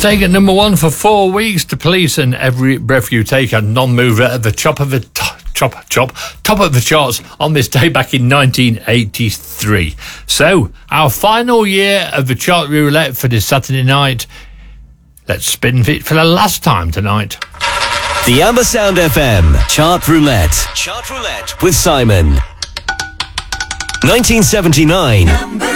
Staying at number one for 4 weeks, The Police and Every Breath You Take, a non-mover at the top of the charts on this day back in 1983. So, our final year of the chart roulette for this Saturday night. Let's spin it for the last time tonight. The Amber Sound FM Chart Roulette. Chart Roulette with Simon. 1979.